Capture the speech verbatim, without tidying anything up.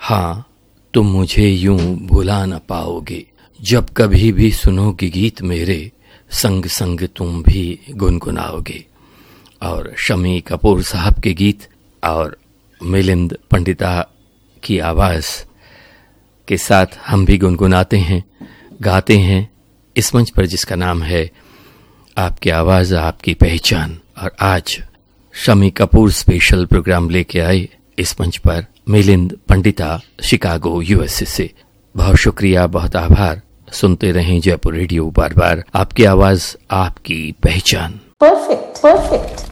हाँ, तुम मुझे यूं भुला न पाओगे, जब कभी भी सुनोगे गीत मेरे, संग संग तुम भी गुनगुनाओगे। और शम्मी कपूर साहब के गीत और मिलिंद पंडिता की आवाज़ के साथ हम भी गुनगुनाते हैं, गाते हैं इस मंच पर जिसका नाम है आपकी आवाज़ आपकी पहचान। और आज शम्मी कपूर स्पेशल प्रोग्राम लेके आए इस मंच पर मिलिंद पंडिता, शिकागो यूएसए से। बहुत शुक्रिया, बहुत आभार। सुनते रहें जयपुर रेडियो, बार बार आपकी आवाज़ आपकी पहचान। Perfect perfect